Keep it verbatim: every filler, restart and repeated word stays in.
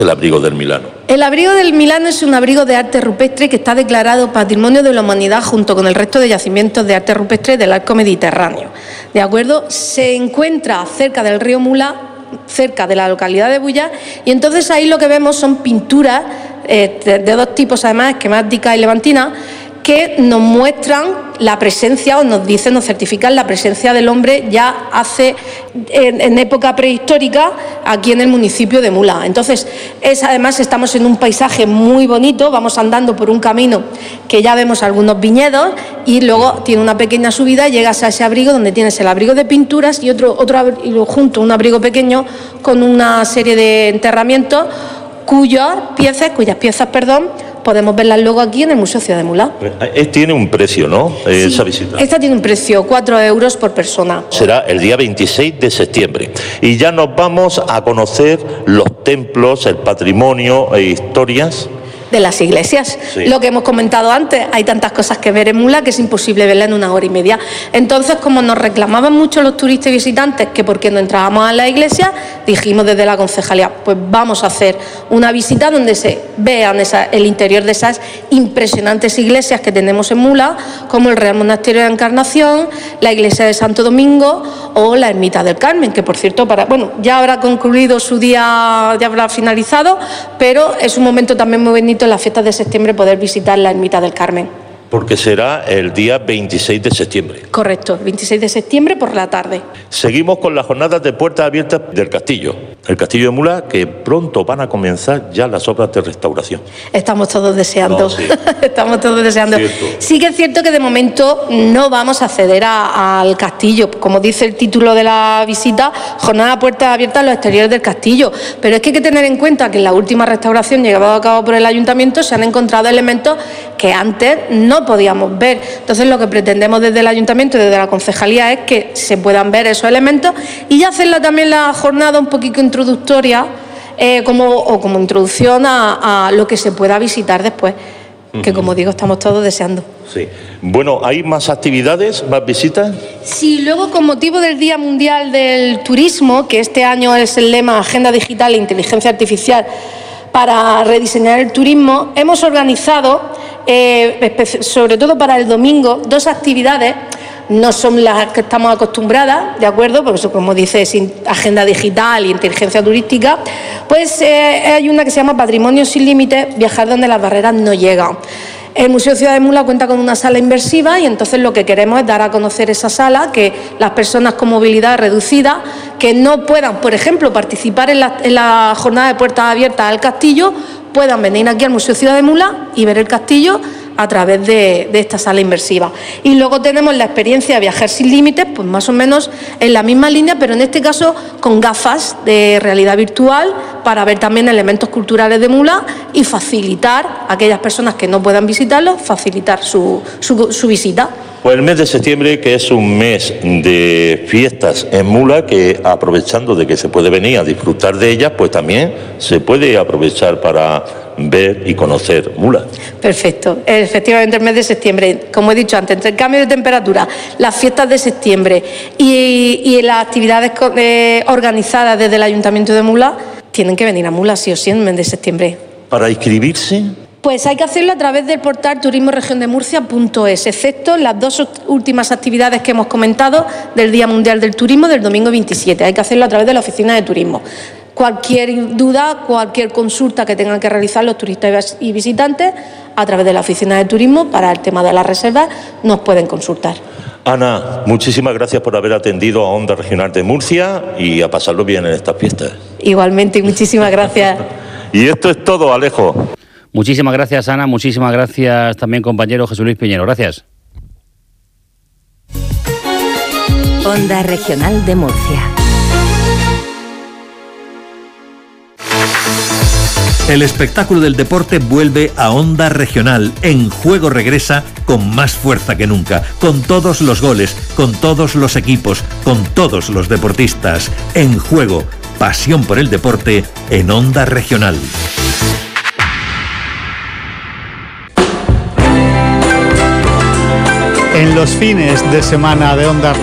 el abrigo del Milano? El abrigo del Milano es un abrigo de arte rupestre que está declarado Patrimonio de la Humanidad junto con el resto de yacimientos de arte rupestre del arco mediterráneo. ¿De acuerdo? Se encuentra cerca del río Mula, cerca de la localidad de Bulla, y entonces ahí lo que vemos son pinturas eh, de, de dos tipos, además, esquemática y levantina, que nos muestran la presencia, o nos dicen, nos certifican la presencia del hombre ya hace, en, en época prehistórica, aquí en el municipio de Mula. Entonces, es, además estamos en un paisaje muy bonito, vamos andando por un camino que ya vemos algunos viñedos y luego tiene una pequeña subida y llegas a ese abrigo donde tienes el abrigo de pinturas y otro, otro abrigo junto, un abrigo pequeño con una serie de enterramientos cuyas piezas, cuyas piezas, perdón, podemos verlas luego aquí en el Museo Ciudad de Mula. Tiene un precio, ¿no? Sí, esa visita. Esta tiene un precio, cuatro euros por persona. Será el día veintiséis de septiembre. Y ya nos vamos a conocer los templos, el patrimonio e historias de las iglesias. Sí. Lo que hemos comentado antes, hay tantas cosas que ver en Mula que es imposible verla en una hora y media. Entonces, como nos reclamaban mucho los turistas y visitantes que por qué no entrábamos a la iglesia, dijimos desde la concejalía, pues vamos a hacer una visita donde se vean esa, el interior de esas impresionantes iglesias que tenemos en Mula, como el Real Monasterio de la Encarnación, la iglesia de Santo Domingo o la Ermita del Carmen, que por cierto, para, bueno, ya habrá concluido su día, ya habrá finalizado, pero es un momento también muy bonito en las fiestas de septiembre poder visitar la Ermita del Carmen. Porque será el día veintiséis de septiembre. Correcto, veintiséis de septiembre por la tarde. Seguimos con las jornadas de puertas abiertas del castillo. El castillo de Mula, que pronto van a comenzar ya las obras de restauración. Estamos todos deseando. No, sí. Estamos todos deseando. Cierto. Sí que es cierto que de momento no vamos a acceder a, al castillo. Como dice el título de la visita, jornada de puertas abiertas a los exteriores del castillo. Pero es que hay que tener en cuenta que en la última restauración llevada a cabo por el ayuntamiento se han encontrado elementos que antes no podíamos ver. Entonces lo que pretendemos desde el ayuntamiento y desde la concejalía es que se puedan ver esos elementos y ya hacerla también la jornada un poquito introductoria eh, como, o como introducción a, a lo que se pueda visitar después, uh-huh. que como digo estamos todos deseando. Sí. Bueno, ¿hay más actividades, más visitas? Sí, luego con motivo del Día Mundial del Turismo, que este año es el lema Agenda Digital e Inteligencia Artificial para rediseñar el turismo, hemos organizado, eh, sobre todo para el domingo, dos actividades. No son las que estamos acostumbradas, ¿de acuerdo? Porque eso, como dice, es agenda digital y inteligencia turística. Pues eh, hay una que se llama Patrimonio sin Límites, viajar donde las barreras no llegan. El Museo Ciudad de Mula cuenta con una sala inmersiva y entonces lo que queremos es dar a conocer esa sala, que las personas con movilidad reducida, que no puedan, por ejemplo, participar en la, en la jornada de puertas abiertas al castillo, puedan venir aquí al Museo Ciudad de Mula y ver el castillo a través de, de esta sala inmersiva. Y luego tenemos la experiencia de viajar sin límites, pues más o menos en la misma línea, pero en este caso con gafas de realidad virtual para ver también elementos culturales de Mula y facilitar a aquellas personas que no puedan visitarlos, facilitar su, su, su visita. Pues el mes de septiembre, que es un mes de fiestas en Mula, que aprovechando de que se puede venir a disfrutar de ellas, pues también se puede aprovechar para ver y conocer Mula. Perfecto, efectivamente el mes de septiembre, como he dicho antes, entre el cambio de temperatura, las fiestas de septiembre y, y las actividades eh, organizadas desde el Ayuntamiento de Mula, tienen que venir a Mula sí o sí en el mes de septiembre. ¿Para inscribirse? Pues hay que hacerlo a través del portal turismo región de murcia punto es, excepto las dos últimas actividades que hemos comentado del Día Mundial del Turismo del domingo veintisiete. Hay que hacerlo a través de la Oficina de Turismo. Cualquier duda, cualquier consulta que tengan que realizar los turistas y visitantes a través de la Oficina de Turismo para el tema de las reservas nos pueden consultar. Ana, muchísimas gracias por haber atendido a Onda Regional de Murcia y a pasarlo bien en estas fiestas. Igualmente, y muchísimas gracias. Y esto es todo, Alejo. Muchísimas gracias, Ana. Muchísimas gracias también, compañero Jesús Luis Piñero. Gracias. Onda Regional de Murcia. El espectáculo del deporte vuelve a Onda Regional. En Juego regresa con más fuerza que nunca, con todos los goles, con todos los equipos, con todos los deportistas. En Juego, pasión por el deporte en Onda Regional. En los fines de semana de Onda